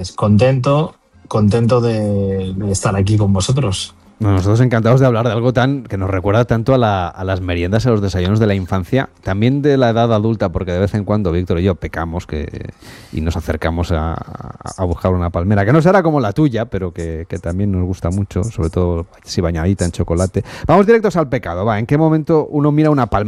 Pues contento de estar aquí con vosotros. Bueno, nosotros encantados de hablar de algo tan que nos recuerda tanto a las meriendas, a los desayunos de la infancia, también de la edad adulta, porque de vez en cuando Víctor y yo pecamos y nos acercamos a buscar una palmera, que no será como la tuya, pero que también nos gusta mucho, sobre todo si bañadita en chocolate. Vamos directos al pecado, ¿en qué momento uno mira una palmera?